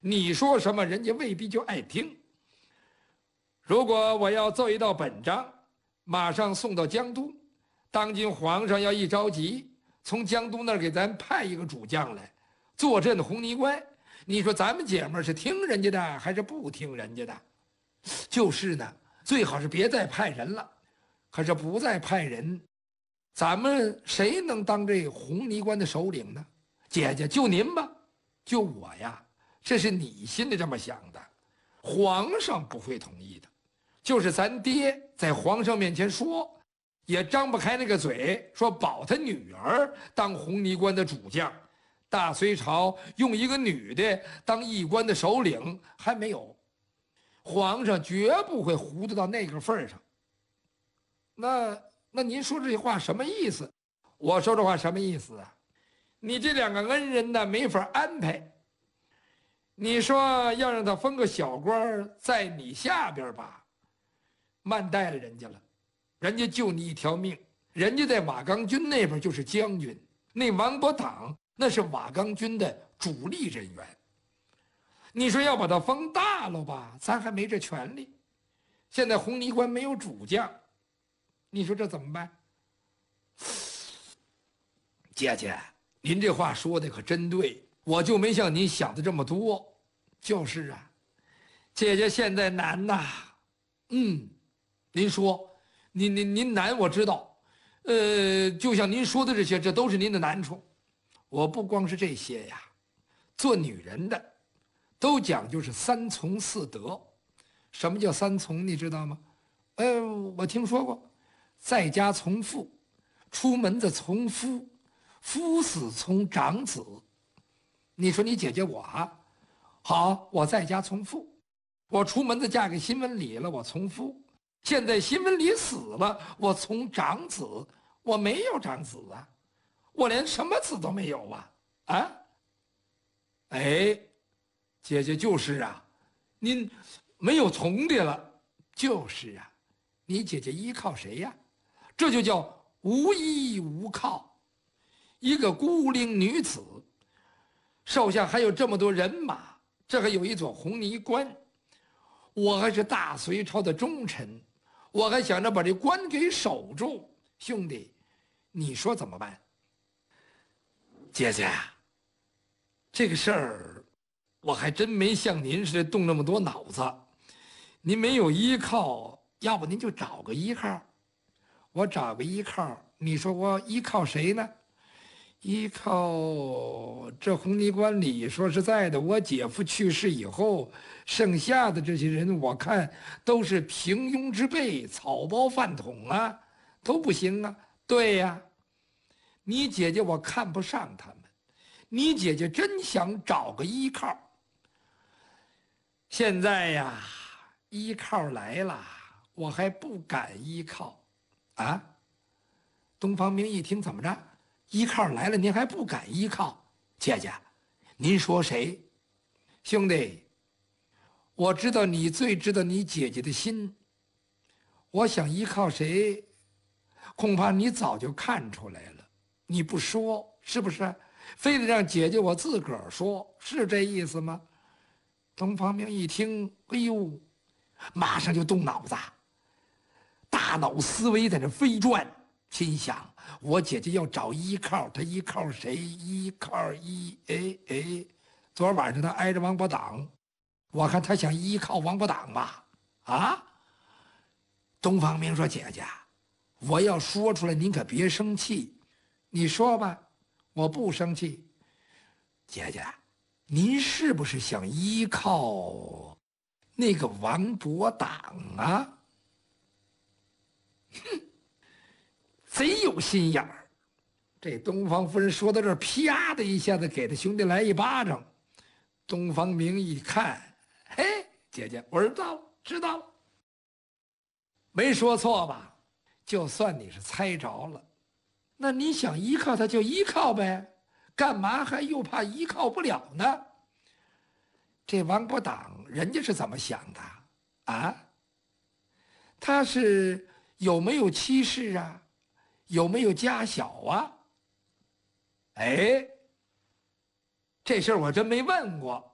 你说什么，人家未必就爱听。如果我要奏一道本章，马上送到江都，当今皇上要一着急，从江都那儿给咱派一个主将来坐镇红泥关，你说咱们姐们儿是听人家的还是不听人家的？就是呢，最好是别再派人了。可是不再派人，咱们谁能当这红泥关的首领呢？姐姐，就您吧，就我呀，这是你心里这么想的，皇上不会同意的。就是咱爹在皇上面前说，也张不开那个嘴，说保他女儿当红泥关的主将。大隋朝用一个女的当驿关的首领还没有，皇上绝不会糊涂到那个份上。那您说这句话什么意思？我说这话什么意思啊？你这两个恩人呢，没法安排。你说要让他封个小官在你下边吧，慢待了人家了，人家救你一条命，人家在瓦岗军那边就是将军，那王伯党那是瓦岗军的主力人员。你说要把他封大了吧，咱还没这权利。现在红泥关没有主将，你说这怎么办？姐姐，您这话说的可真对，我就没像您想的这么多。就是啊，姐姐现在难呐。您说，您难我知道，就像您说的这些，这都是您的难处。我不光是这些呀，做女人的都讲究是三从四德。什么叫三从？你知道吗？我听说过，在家从父，出门子从夫，夫死从长子。你说你姐姐我啊，好，我在家从父，我出门子嫁给新闻里了，我从夫。现在新闻里死了，我从长子，我没有长子啊，我连什么子都没有啊！啊，哎，姐姐就是啊，您没有从的了，就是啊，你姐姐依靠谁呀？这就叫无依无靠，一个孤零女子，手下还有这么多人马，这还有一座红泥关，我还是大隋朝的忠臣，我还想着把这关给守住。兄弟，你说怎么办？姐姐，这个事儿我还真没像您似的动那么多脑子。您没有依靠，要不您就找个依靠。我找个依靠，你说我依靠谁呢？依靠这红泥关里，说实在的，我姐夫去世以后，剩下的这些人，我看都是平庸之辈，草包饭桶啊，都不行啊。对呀，你姐姐我看不上他们，你姐姐真想找个依靠。现在呀，依靠来了，我还不敢依靠，啊？东方明一听，怎么着？依靠来了，您还不敢依靠？姐姐，您说谁？兄弟，我知道你最知道你姐姐的心。我想依靠谁，恐怕你早就看出来了，你不说是不是？非得让姐姐我自个儿说，是这意思吗？东方明一听，哎呦，马上就动脑子，大脑思维在那飞转。心想，我姐姐要找依靠，她依靠谁？依靠昨晚上她挨着王伯党，我看她想依靠王伯党吧？啊？东方明说：“姐姐，我要说出来，您可别生气。你说吧，我不生气。姐姐，您是不是想依靠那个王伯党啊？”哼！贼有心眼儿，这东方夫人说到这儿，啪的一下子给他兄弟来一巴掌。东方明一看，嘿，姐姐，我知道了，没说错吧？就算你是猜着了，那你想依靠他就依靠呗，干嘛还又怕依靠不了呢？这王伯党人家是怎么想的啊？他是有没有妻室啊？有没有家小啊？哎，这事儿我真没问过。